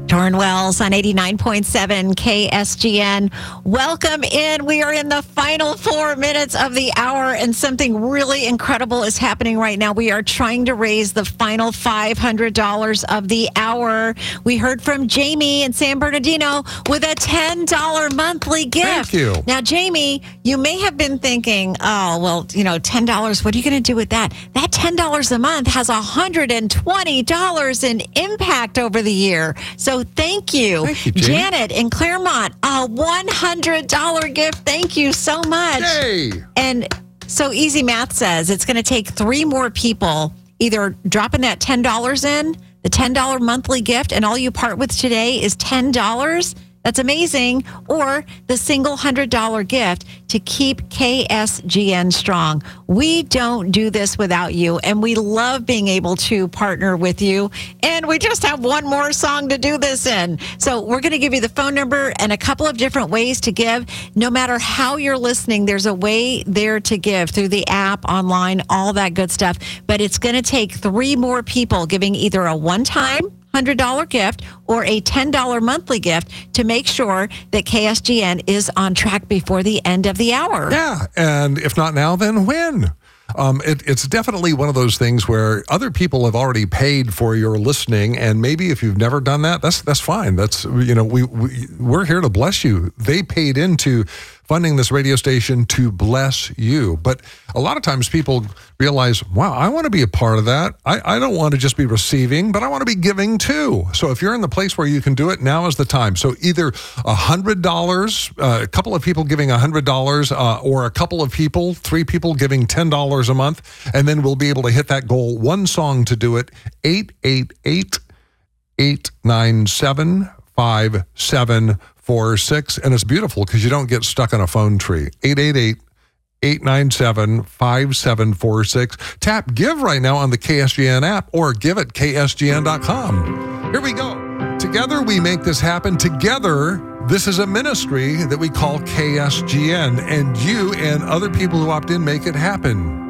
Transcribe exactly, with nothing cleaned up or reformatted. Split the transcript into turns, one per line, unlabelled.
Torrin Wells on eighty-nine point seven K S G N. Welcome in. We are in the final four minutes of the hour, and something really incredible is happening right now. We are trying to raise the final five hundred dollars of the hour. We heard from Jamie in San Bernardino with a ten dollars monthly gift.
Thank you.
Now, Jamie, you may have been thinking, oh, well, you know, ten dollars, what are you going to do with that? That ten dollars a month has one hundred twenty dollars in impact over the year. So thank you.
Thank you, Jamie.
Janet in Claremont, a one hundred dollars gift. Thank you so much.
Yay!
And so Easy Math says it's going to take three more people either dropping that ten dollars in, the ten dollars monthly gift, and all you part with today is ten dollars. That's amazing. Or the single one hundred dollars gift to keep K S G N strong. We don't do this without you, and we love being able to partner with you. And we just have one more song to do this in. So we're going to give you the phone number and a couple of different ways to give. No matter how you're listening, there's a way there to give through the app, online, all that good stuff. But it's going to take three more people giving either a one-time one hundred dollars gift or a ten dollars monthly gift to make sure that K S G N is on track before the end of the hour.
Yeah, and if not now, then when? Um, it, it's definitely one of those things where other people have already paid for your listening, and maybe if you've never done that, that's that's fine. That's you know we, we we're here to bless you. They paid into funding this radio station to bless you. But a lot of times people realize, wow, I want to be a part of that. I, I don't want to just be receiving, but I want to be giving too. So if you're in the place where you can do it, now is the time. So either one hundred dollars, uh, a couple of people giving one hundred dollars, uh, or a couple of people, three people giving ten dollars a month, and then we'll be able to hit that goal. One song to do it, eight eight eight, eight nine seven, five seven four six. And it's beautiful because you don't get stuck on a phone tree. eight eight eight, eight nine seven, five seven four six. Tap Give right now on the K S G N app or give at K S G N dot com. Here we go. Together we make this happen. Together, this is a ministry that we call K S G N, and you and other people who opt in make it happen.